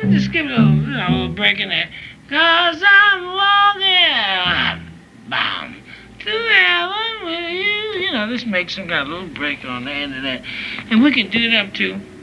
Just give it a little break in there. 'Cause I'm walking bound to heaven with you. You know, let's make some kind of little break on the end of that. And we can do it up to